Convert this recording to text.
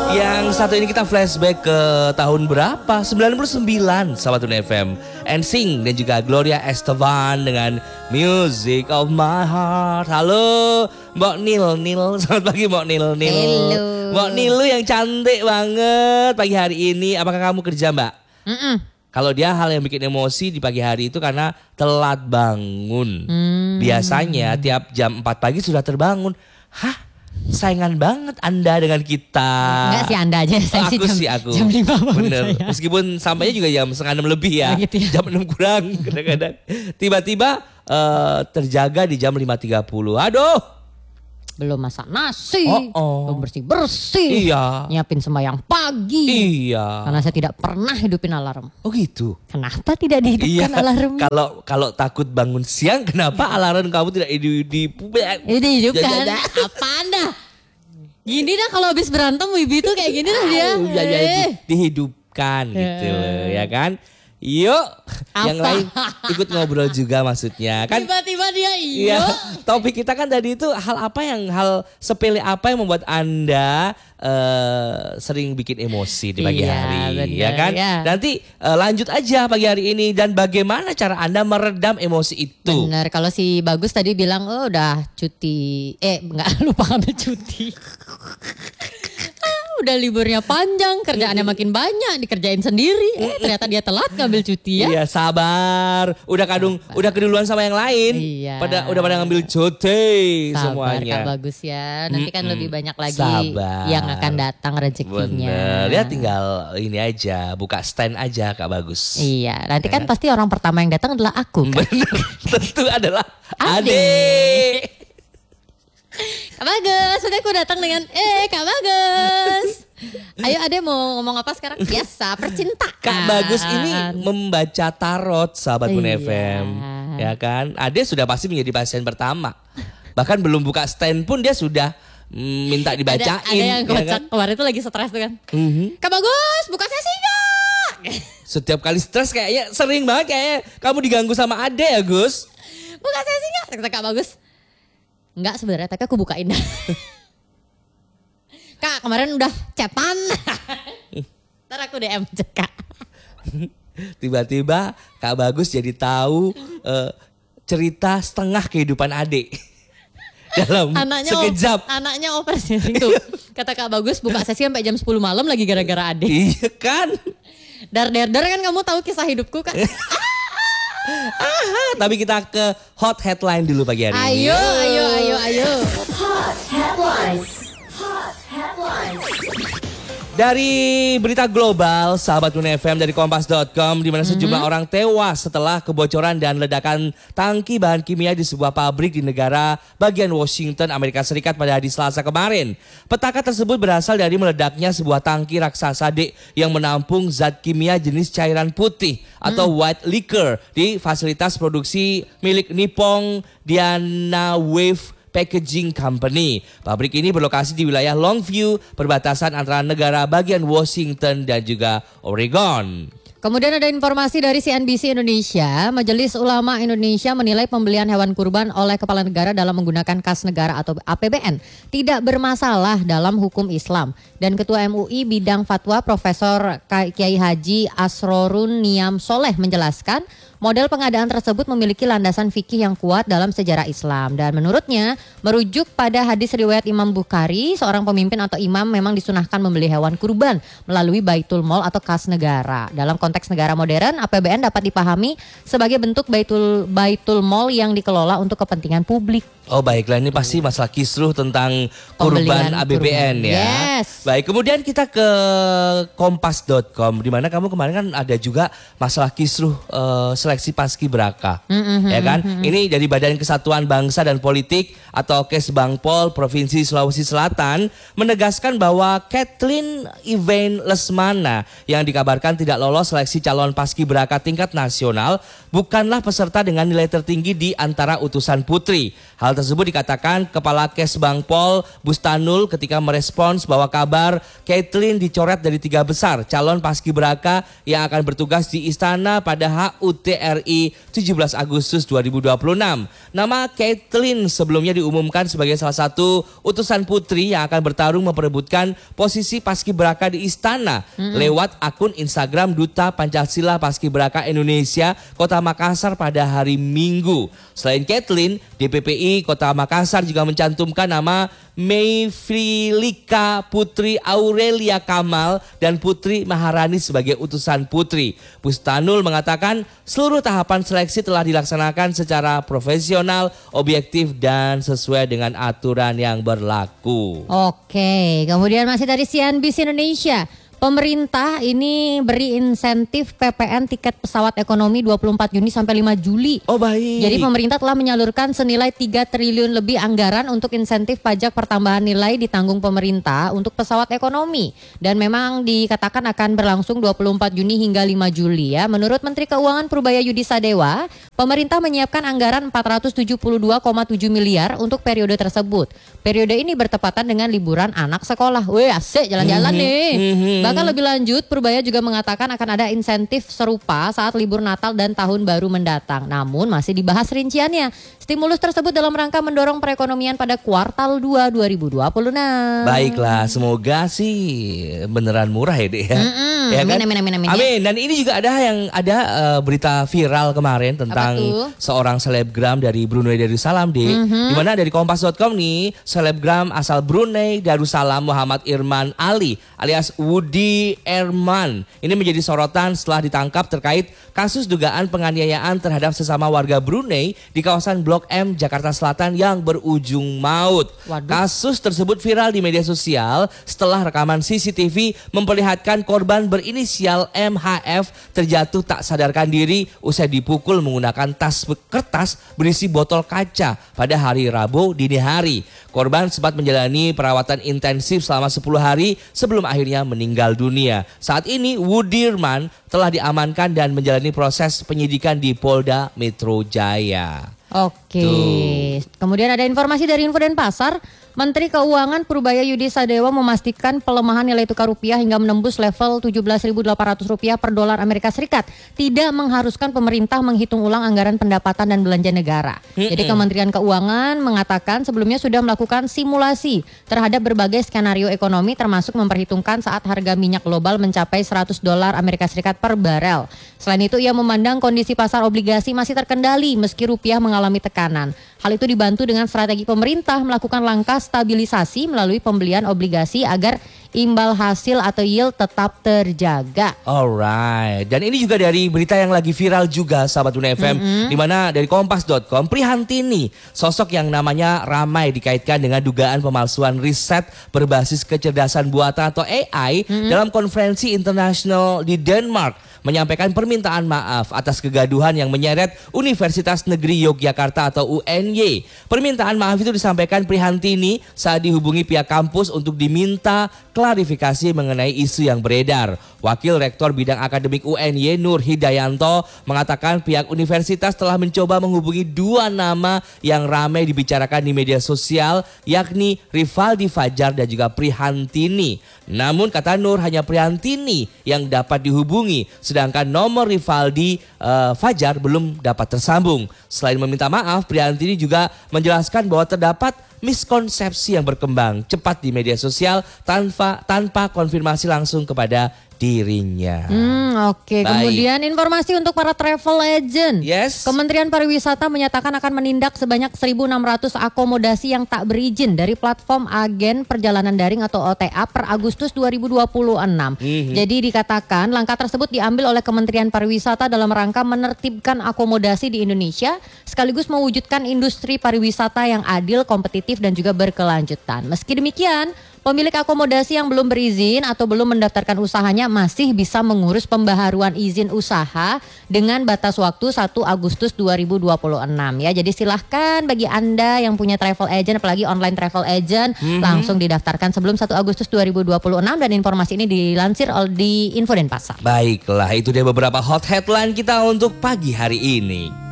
Yang satu ini kita flashback ke tahun berapa? 99 sahabat Tuna FM. NSYNC dan juga Gloria Estefan dengan Music of My Heart. Halo Mbak Nil. Selamat pagi Mbak Nil. Halo. Mbak Nil yang cantik banget pagi hari ini. Apakah kamu kerja Mbak? Kalau dia hal yang bikin emosi di pagi hari itu karena telat bangun. Biasanya tiap jam 4 pagi sudah terbangun. Hah? Saingan banget Anda dengan kita. Enggak sih Anda aja, saya aku. jam 5 bangun. Bener. Saya. Meskipun sampainya juga jam 5:30 lebih ya. Gitu ya. Jam 6 kurang kadang-kadang. Tiba-tiba terjaga di jam 5:30. Aduh. Belum masak nasi, belum bersih-bersih. Iya. Nyiapin sembahyang pagi. Iya. Karena saya tidak pernah hidupin alarm. Oh gitu. Kenapa tidak dihidupkan alarm? Kalau takut bangun siang, kenapa alarm kamu tidak Dihidupkan. Apa Anda? Gini dah kalau habis berantem Wibi tuh kayak gini dah dia. Dihidupkan gitu loh, ya kan? Yuk, yang lain ikut ngobrol juga maksudnya kan? Tiba-tiba dia Iya. Topik kita kan tadi itu hal sepele apa yang membuat Anda sering bikin emosi di pagi hari, bener, ya kan? ya. Nanti lanjut aja pagi hari ini dan bagaimana cara Anda meredam emosi itu? Bener, kalau si Bagus tadi bilang udah cuti, nggak lupa ngambil cuti. Udah liburnya panjang, kerjaannya makin banyak, dikerjain sendiri. Ternyata dia telat ngambil cuti ya. Iya, sabar. Udah keduluan sama yang lain. Iya. Udah pada ngambil cuti Sabar semuanya. Kak Bagus ya. Nanti kan lebih banyak lagi Sabar. yang akan datang rezekinya. Bener. Dia tinggal ini aja, buka stand aja Kak Bagus. Iya, nanti kan pasti orang pertama yang datang adalah aku. Kan? Bener. Tentu adalah Ade. Ade. Kak Bagus, sudah aku datang dengan Kak Bagus. Ayo Ade mau ngomong apa sekarang? Biasa, percintaan. Kak Bagus ini membaca tarot sahabat Tuna Iya. FM. Ya kan? Ade sudah pasti menjadi pasien pertama. Bahkan belum buka stand pun dia sudah minta dibacain. Ada yang kocak ya kan? kemarin itu lagi stres tuh kan. Kak Bagus, buka sesi enggak? Setiap kali stres kayaknya sering banget kayaknya kamu diganggu sama Ade ya Gus. Buka sesi enggak? Kata Kak Bagus. Enggak sebenarnya, tapi aku bukain. Kak, kemarin udah chatan. Ntar aku DM aja Kak. Tiba-tiba Kak Bagus jadi tahu cerita setengah kehidupan Ade. Dalam sekejap. Anaknya oversharing tuh. Kata Kak Bagus buka sesi sampai jam 10 malam lagi gara-gara Ade. Iya kan? Dar kan kamu tahu kisah hidupku kan? Tapi kita ke hot headline dulu pagi hari ini. Ayo. Hot headlines. Dari berita global, sahabat Tuna FM dari Kompas.com, di mana sejumlah orang tewas setelah kebocoran dan ledakan tangki bahan kimia di sebuah pabrik di negara bagian Washington, Amerika Serikat pada hari Selasa kemarin. Petaka tersebut berasal dari meledaknya sebuah tangki raksasa D yang menampung zat kimia jenis cairan putih atau white liquor di fasilitas produksi milik Nippon Diana Wave Packaging Company. Pabrik ini berlokasi di wilayah Longview, perbatasan antara negara bagian Washington dan juga Oregon. Kemudian ada informasi dari CNBC Indonesia, Majelis Ulama Indonesia menilai pembelian hewan kurban oleh kepala negara dalam menggunakan kas negara atau APBN tidak bermasalah dalam hukum Islam. Dan Ketua MUI Bidang Fatwa Profesor Kiai Haji Asrorun Niam Soleh menjelaskan, model pengadaan tersebut memiliki landasan fikih yang kuat dalam sejarah Islam. Dan menurutnya, merujuk pada hadis riwayat Imam Bukhari, seorang pemimpin atau imam memang disunahkan membeli hewan kurban melalui Baitul Mal atau kas negara. Dalam konteks negara modern, APBN dapat dipahami sebagai bentuk Baitul Mal yang dikelola untuk kepentingan publik. Oh baiklah, ini pasti masalah kisruh tentang kurban APBN ya. Yes. Baik, kemudian kita ke Kompas.com, di mana kamu kemarin kan ada juga masalah kisruh seleksi paskibraka, ya kan? Ini dari Badan Kesatuan Bangsa dan Politik atau Kesbangpol Provinsi Sulawesi Selatan menegaskan bahwa Kathleen Ivane Lesmana yang dikabarkan tidak lolos seleksi calon paskibraka tingkat nasional bukanlah peserta dengan nilai tertinggi di antara utusan putri. Hal tersebut dikatakan Kepala Kesbangpol Bustanul ketika merespons bahwa kabar Caitlyn dicoret dari 3 besar calon paskibraka yang akan bertugas di Istana pada HUT RI 17 Agustus 2026. Nama Caitlyn sebelumnya diumumkan sebagai salah satu utusan putri yang akan bertarung memperebutkan posisi paskibraka di Istana lewat akun Instagram Duta Pancasila Paskibraka Indonesia Kota Makassar pada hari Minggu. Selain Caitlyn, DPPI Kota Makassar juga mencantumkan nama Mayfrilika Putri Aurelia Kamal dan Putri Maharani sebagai utusan putri. Bustanul mengatakan seluruh tahapan seleksi telah dilaksanakan secara profesional, objektif dan sesuai dengan aturan yang berlaku. Oke, kemudian masih dari CNBC Indonesia. Pemerintah ini beri insentif PPN tiket pesawat ekonomi 24 Juni sampai 5 Juli. Oh baik. Jadi pemerintah telah menyalurkan senilai 3 triliun lebih anggaran untuk insentif pajak pertambahan nilai ditanggung pemerintah untuk pesawat ekonomi. Dan memang dikatakan akan berlangsung 24 Juni hingga 5 Juli ya. Menurut Menteri Keuangan Purbaya Yudi Sadewa, pemerintah menyiapkan anggaran 472,7 miliar untuk periode tersebut. Periode ini bertepatan dengan liburan anak sekolah. Wih asik jalan-jalan nih. Bahkan lebih lanjut, Purbaya juga mengatakan akan ada insentif serupa saat libur Natal dan Tahun Baru mendatang. Namun masih dibahas rinciannya. Stimulus tersebut dalam rangka mendorong perekonomian pada kuartal 2 2026. Baiklah, semoga sih beneran murah ya Dek ya. Ya kan? Amin. Amin. Dan ini juga ada berita viral kemarin tentang seorang selebgram dari Brunei Darussalam Dek. Dimana dari Kompas.com nih, selebgram asal Brunei Darussalam Muhammad Irman Ali alias Woody Erman ini menjadi sorotan setelah ditangkap terkait kasus dugaan penganiayaan terhadap sesama warga Brunei di kawasan Blok M Jakarta Selatan yang berujung maut. Waduh. Kasus tersebut viral di media sosial setelah rekaman CCTV memperlihatkan korban berinisial MHF terjatuh tak sadarkan diri usai dipukul menggunakan tas kertas berisi botol kaca pada hari Rabu dini hari. Korban sempat menjalani perawatan intensif selama 10 hari sebelum akhirnya meninggal dunia. Saat ini Wudirman telah diamankan dan menjalani proses penyidikan di Polda Metro Jaya. Oke. Kemudian ada informasi dari Info Denpasar. Menteri Keuangan Purbaya Yudi Sadewa memastikan pelemahan nilai tukar rupiah hingga menembus level Rp17.800 per dolar Amerika Serikat tidak mengharuskan pemerintah menghitung ulang anggaran pendapatan dan belanja negara. Jadi Kementerian Keuangan mengatakan sebelumnya sudah melakukan simulasi terhadap berbagai skenario ekonomi termasuk memperhitungkan saat harga minyak global mencapai $100 Amerika Serikat per barel. Selain itu ia memandang kondisi pasar obligasi masih terkendali meski rupiah mengalami tekanan. Hal itu dibantu dengan strategi pemerintah melakukan langkah stabilisasi melalui pembelian obligasi agar imbal hasil atau yield tetap terjaga. Alright, dan ini juga dari berita yang lagi viral juga sahabat Una FM, di mana dari Kompas.com, Prihantini, sosok yang namanya ramai dikaitkan dengan dugaan pemalsuan riset berbasis kecerdasan buatan atau AI dalam konferensi internasional di Denmark, menyampaikan permintaan maaf atas kegaduhan yang menyeret Universitas Negeri Yogyakarta atau UNY. Permintaan maaf itu disampaikan Prihantini saat dihubungi pihak kampus untuk diminta klarifikasi mengenai isu yang beredar. Wakil Rektor Bidang Akademik UNY Nur Hidayanto mengatakan pihak universitas telah mencoba menghubungi 2 nama yang ramai dibicarakan di media sosial, yakni Rivaldi Fajar dan juga Prihantini. Namun kata Nur hanya Prihantini yang dapat dihubungi, sedangkan nomor Rivaldi Fajar belum dapat tersambung. Selain meminta maaf, Prihantini juga menjelaskan bahwa terdapat miskonsepsi yang berkembang cepat di media sosial tanpa konfirmasi langsung kepada dirinya. Oke. Kemudian informasi untuk para travel agent. Yes. Kementerian Pariwisata menyatakan akan menindak sebanyak 1.600 akomodasi yang tak berizin dari platform agen perjalanan daring atau OTA per Agustus 2026. Jadi dikatakan langkah tersebut diambil oleh Kementerian Pariwisata dalam rangka menertibkan akomodasi di Indonesia sekaligus mewujudkan industri pariwisata yang adil, kompetitif dan juga berkelanjutan. Meski demikian, pemilik akomodasi yang belum berizin atau belum mendaftarkan usahanya masih bisa mengurus pembaharuan izin usaha dengan batas waktu 1 Agustus 2026 ya. Jadi silahkan bagi Anda yang punya travel agent, apalagi online travel agent, langsung didaftarkan sebelum 1 Agustus 2026 dan informasi ini dilansir di Info Denpasar. Baiklah, itu dia beberapa hot headline kita untuk pagi hari ini.